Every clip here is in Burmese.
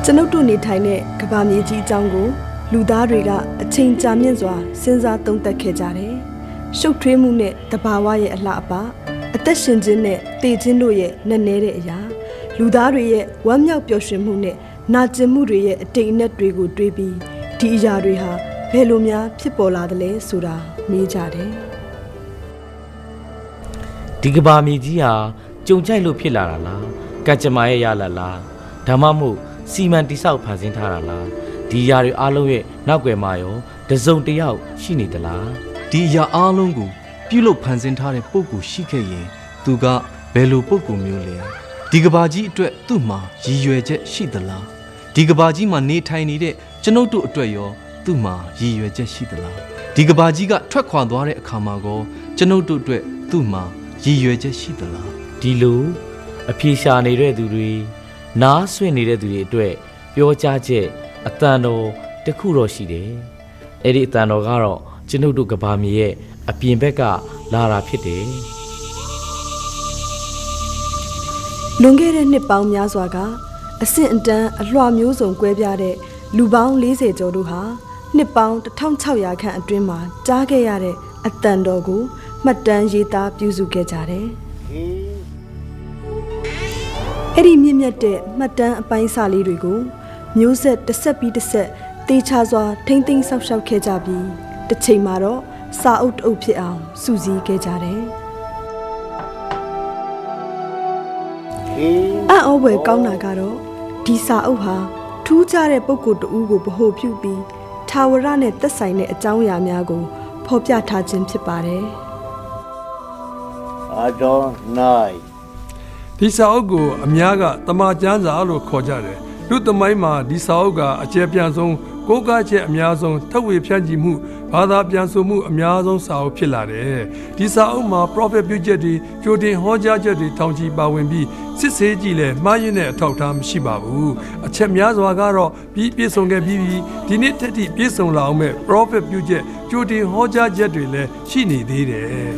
ကျွန်ုပ်တို့နေထိုင်တဲ့ကမ္ဘာမြေကြီးအကြောင်းကိုလူသားတွေကအချိန်ကြာမြင့်စွာစဉ်းစားသုံးသပ်ခဲ့ကြတယ်။ရှုပ်ထွေးမှုနဲ့တဘာဝရဲ့အလှအပအသက်ရှင်ခြင်းနဲ့တည်ခြင်းတို့ရဲ့နက်နဲတဲ့အရာလူသားတွေရဲ့ဝမ်းမြောက်ပျော်ရွှင်မှုနဲ့နာကျင်မှုတွေရဲ့အတိတ်အနက်တွေကိုတွေးပြီးဒီအရာတွေဟာဘယ်လိုများဖြစ်ပေါ်လာသလဲဆိုတာမေးကြတယ်။ဒီကဘာမြေကြီးဟာကြုံကြိုက်လို့ဖြစ်လာတာလားကံကြမ္မာရဲ့ရလာလားဒါမှမဟုတ်စီမံတိဆောက်ဖန်ဆင်းထားတာလားဒီအရာတွေအားလုံးရဲ့နောက်ွယ်မှာရောတစုံတစ်ယောက်ရှိနေသလားဒီအရာအားလုံးကိုပြုလုပ်ဖန်ဆင်းထားတဲ့ပုဂ္ဂိုလ်ရှိခဲ့ရင်သူကဘယ်လိုပုဂ္ဂိုလ်မျိုးလဲဒီကဘာကြီးအတွက်သူ့မှာရည်ရွယ်ချက်ရှိသလားဒီကဘာကြီးမှာနေထိုင်နေတဲ့ကျွန်ုပ်တို့အတွက်ရောသူ့မှာရည်ရွယ်ချက်ရှိသလားဒီကဘာကြီးကထွက်ခွာသွားတဲ့အခါမှာကောကျွန်ုပ်တို့အတွက်သူ့မှာရည်ရွယ်ချက်ရှိသလားဒီလိုအပြေရှာနေတဲ့သူတွေနားဆွင့်နေတဲ့သူတွေအတွက်ပြောကြားချက်အတန်တော်တစ်ခုတော့ရှိတယ်အဲ့ဒီအတန်တော်ကတော့ကျွန်ုပ်တို့ကဘာမြေရဲ့အပြင်ဘက်ကလာတာဖြစ်တယ်လွန်ခဲ့တဲ့နှစ်ပေါင်းများစွာကအဆင့်အတန်းအလွှာမျိုးစုံကွဲပြားတဲ့လူပေါင်း40ကျော်တို့ဟာနှစ်ပေါင်း1600ခန့်အတွင်းမှာကြားခဲ့ရတဲ့အတန်တော်ကိုမှတ်တမ်းရေးသားပြုစုခဲ့ကြတယ်။အဲ့ဒီမြင့်မြတ်တဲ့မှတ်တမ်းအပိုင်းစာလေးတွေကိုမျိုးဆက်တစ်ဆက်ပြီးတစ်ဆက်တေချာစွာထိမ့်သိမ်းဆောက်ရှောက်ခဲ့ကြပြီးတစ်ချိန်မှာတော့စာအုပ်တအုပ်ဖြစ်အောင်စုစည်းခဲ့ကြတယ်။အံ့ဩဖွယ်ကောင်းတာကတော့ဒီစာအုပ်ဟာထူးခြားတဲ့ပုဂ္ဂိုလ်တဦးကိုဗဟိုပြုပြီးထာဝရနဲ့သက်ဆိုင်တဲ့အကြောင်းအရာများကိုဖော်ပြထားခြင်းဖြစ်ပါတယ်။ Adonai ဒီစာအုပ်ကိုအများကတမန်ကျမ်းစာလို့ခေါ်ကြတယ်လူသမိုင်းမှာဒီစာအုပ်ကအကျယ်ပြန့်ဆုံးကိုးကားချက်အများဆုံးထပ်ဝေဖြန့်ချီမှုဘာသာပြန်ဆိုမှုအများဆုံးစာအုပ်ဖြစ်လာတယ်ဒီစာအုပ်မှာ prophet ပြုချက်တွေကြိုတင်ဟောကြားချက်တွေထောင်ချီပါဝင်ပြီးစစ်ဆေးကြည့်လဲမှားယွင်းတဲ့အထောက်အထားမရှိပါဘူးအချက်များစွာကတော့ပြည့်စုံခဲ့ပြီးဒီနေ့တည်းပြည့်စုံလာအောင်မဲ့ prophet ပြုချက်ကြိုတင်ဟောကြားချက်တွေလည်းရှိနေသေးတယ်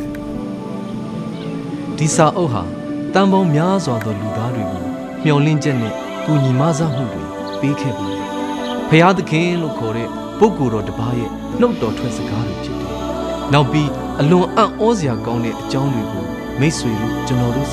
ဒီစာအုပ်ဟာတန်ပေါင်းများစွာသောလူသားတွေကိုမျှော်လင့်ချက်နဲ့ကူညီမဆမှုတွေပေးခဲ့ပါတယ်။ဖျားသခင်လို့ခေါ်တဲ့ပုဂ္ဂိုလ်တော်တစ်ပါးရဲ့နှုတ်တော်ထွက်စကားတွေဖြစ်တယ်။နောက်ပြီးအလွန်အံ့ဩစရာကောင်းတဲ့အကြောင်းတွေကိုမိတ်ဆွေတို့ကျွန်တော်တို့